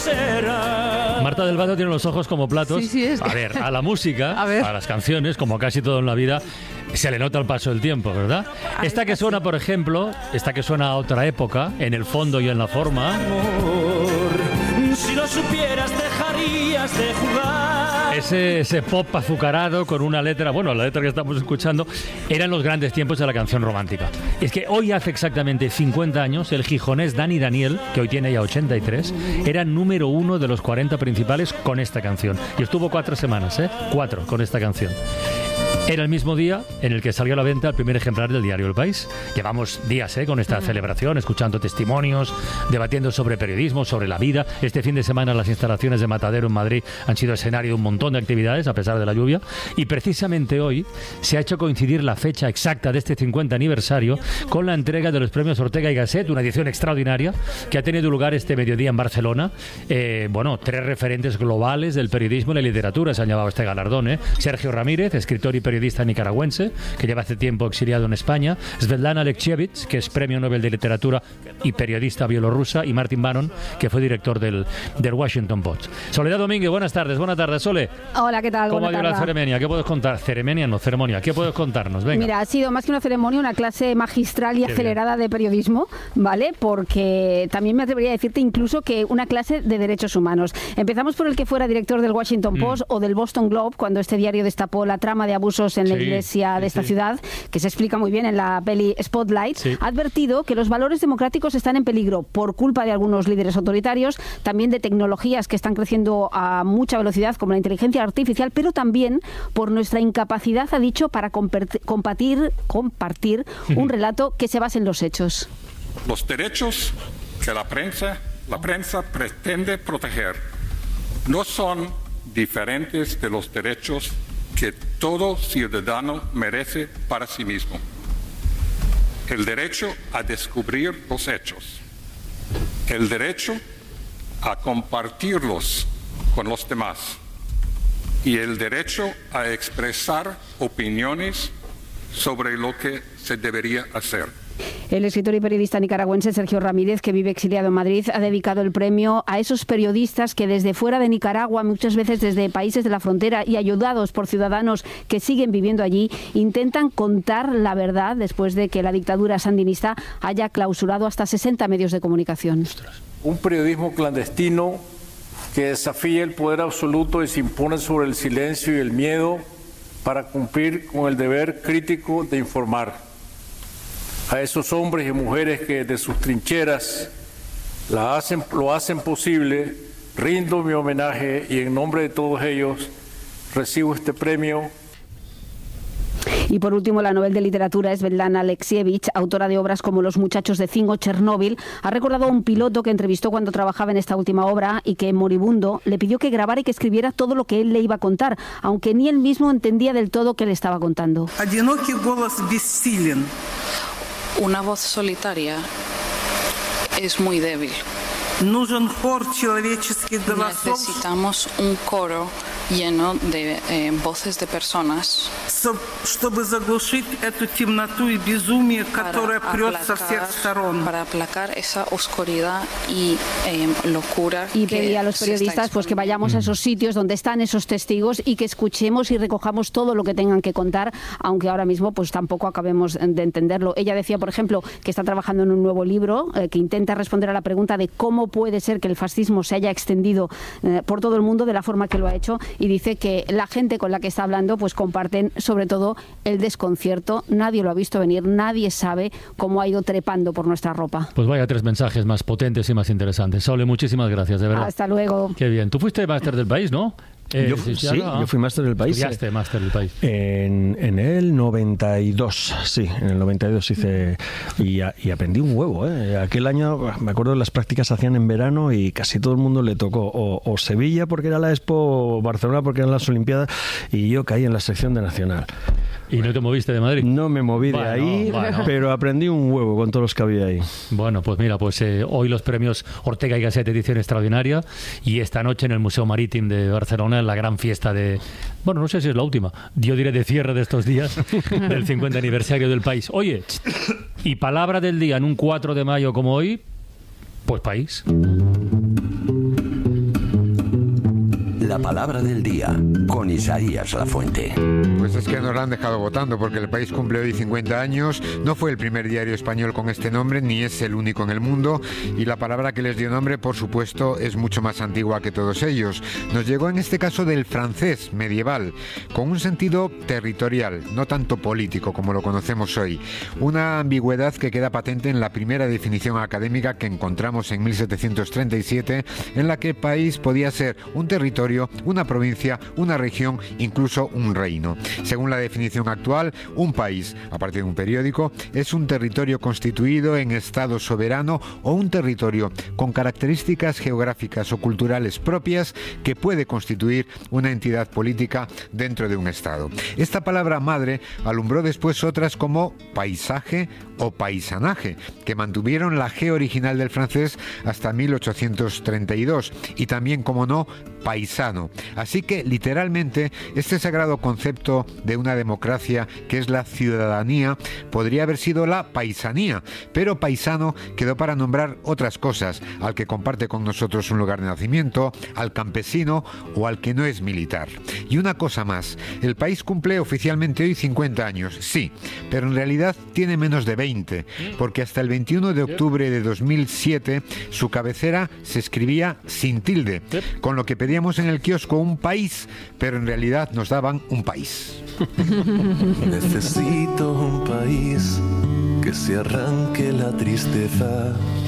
será. Marta del Vado tiene los ojos como platos. Sí, A ver, a la música, a las canciones, como casi todo en la vida, se le nota el paso del tiempo, ¿verdad? Esta que suena, por ejemplo, esta que suena a otra época, en el fondo y en la forma. Si lo supieras, dejarías de jugar. Ese pop azucarado con una letra, bueno, la letra que estamos escuchando, eran los grandes tiempos de la canción romántica. Es que hoy hace exactamente 50 años, el gijonés Dani Daniel, que hoy tiene ya 83, era número 1 de los 40 principales con esta canción. Y estuvo 4 semanas, 4 con esta canción. Era el mismo día en el que salió a la venta el primer ejemplar del diario El País. Llevamos días con esta celebración, escuchando testimonios, debatiendo sobre periodismo, sobre la vida. Este fin de semana las instalaciones de Matadero en Madrid han sido escenario de un montón de actividades, a pesar de la lluvia. Y precisamente hoy se ha hecho coincidir la fecha exacta de este 50 aniversario con la entrega de los premios Ortega y Gasset, una edición extraordinaria que ha tenido lugar este mediodía en Barcelona. 3 referentes globales del periodismo y la literatura se han llevado este galardón. Sergio Ramírez, escritor y periodista nicaragüense, que lleva hace tiempo exiliado en España, Svetlana Alexievich, que es premio Nobel de Literatura y periodista bielorrusa, y Martin Bannon, que fue director del Washington Post. Soledad Domínguez, buenas tardes, Sole. Hola, ¿qué tal? ¿Cómo ha ido la ceremonia? ¿Qué puedes contar? Ceremonia, ¿qué puedes contarnos? Venga. Mira, ha sido más que una ceremonia, una clase magistral y acelerada de periodismo, ¿vale? Porque también me atrevería a decirte incluso que una clase de derechos humanos. Empezamos por el que fuera director del Washington Post o del Boston Globe, cuando este diario destapó la trama de abusos en la iglesia de esta ciudad, que se explica muy bien en la peli Spotlight, ha advertido que los valores democráticos están en peligro por culpa de algunos líderes autoritarios, también de tecnologías que están creciendo a mucha velocidad, como la inteligencia artificial, pero también por nuestra incapacidad, ha dicho, para compartir un relato que se base en los hechos. Los derechos que la prensa pretende proteger no son diferentes de los derechos que todo ciudadano merece para sí mismo. El derecho a descubrir los hechos, el derecho a compartirlos con los demás y el derecho a expresar opiniones sobre lo que se debería hacer. El escritor y periodista nicaragüense Sergio Ramírez, que vive exiliado en Madrid, ha dedicado el premio a esos periodistas que desde fuera de Nicaragua, muchas veces desde países de la frontera y ayudados por ciudadanos que siguen viviendo allí, intentan contar la verdad después de que la dictadura sandinista haya clausurado hasta 60 medios de comunicación. Un periodismo clandestino que desafía el poder absoluto y se impone sobre el silencio y el miedo para cumplir con el deber crítico de informar. A esos hombres y mujeres que desde sus trincheras lo hacen posible, rindo mi homenaje y en nombre de todos ellos recibo este premio. Y por último, la Nobel de Literatura Svetlana Alexievich, autora de obras como Los muchachos de Zinc o Chernóbil, ha recordado a un piloto que entrevistó cuando trabajaba en esta última obra y que, moribundo, le pidió que grabara y que escribiera todo lo que él le iba a contar, aunque ni él mismo entendía del todo qué le estaba contando. Una voz solitaria es muy débil. Necesitamos un coro lleno de voces de personas para aplacar esa oscuridad y locura. Y pedía a los periodistas pues que vayamos a esos sitios donde están esos testigos y que escuchemos y recojamos todo lo que tengan que contar, aunque ahora mismo pues tampoco acabemos de entenderlo. Ella decía, por ejemplo, que está trabajando en un nuevo libro que intenta responder a la pregunta de cómo puede ser que el fascismo se haya extendido por todo el mundo de la forma que lo ha hecho, y dice que la gente con la que está hablando pues comparten sobre todo el desconcierto. Nadie lo ha visto venir, nadie sabe cómo ha ido trepando por nuestra ropa. Pues vaya 3 mensajes más potentes y más interesantes. Sole, muchísimas gracias, de verdad. Hasta luego. Qué bien. Tú fuiste máster del país, ¿no? Yo fui máster del país. Estudiaste máster del país. En el 92, sí, en el 92 hice y aprendí un huevo. Aquel año, me acuerdo, las prácticas se hacían en verano y casi todo el mundo le tocó o Sevilla porque era la Expo, o Barcelona porque eran las Olimpiadas, y yo caí en la sección de Nacional. ¿Y no te moviste de Madrid? No me moví de ahí, pero aprendí un huevo con todos los que había ahí. Bueno, pues mira, hoy los premios Ortega y Gasset, edición extraordinaria, y esta noche en el Museo Marítim de Barcelona, en la gran fiesta de... Bueno, no sé si es la última, yo diré de cierre de estos días, del 50 aniversario del país. Oye, y palabra del día en un 4 de mayo como hoy, pues país. La palabra del día, con Isaías Lafuente. Pues es que nos la han dejado votando, porque El País cumple hoy 50 años. No fue el primer diario español con este nombre, ni es el único en el mundo. Y la palabra que les dio nombre, por supuesto, es mucho más antigua que todos ellos. Nos llegó en este caso del francés medieval, con un sentido territorial, no tanto político como lo conocemos hoy. Una ambigüedad que queda patente en la primera definición académica que encontramos en 1737, en la que país podía ser un territorio, una provincia, una región, incluso un reino. Según la definición actual, un país, a partir de un periódico, es un territorio constituido en estado soberano o un territorio con características geográficas o culturales propias que puede constituir una entidad política dentro de un estado. Esta palabra madre alumbró después otras como paisaje o paisanaje, que mantuvieron la G original del francés hasta 1832, y también, como no, paisano. Así que, literalmente, este sagrado concepto de una democracia, que es la ciudadanía, podría haber sido la paisanía, pero paisano quedó para nombrar otras cosas: al que comparte con nosotros un lugar de nacimiento, al campesino o al que no es militar. Y una cosa más, el país cumple oficialmente hoy 50 años, sí, pero en realidad tiene menos de 20, porque hasta el 21 de octubre de 2007 su cabecera se escribía sin tilde, con lo que pedíamos en el kiosco un país, pero en realidad nos daban un país. Necesito un país que se arranque la tristeza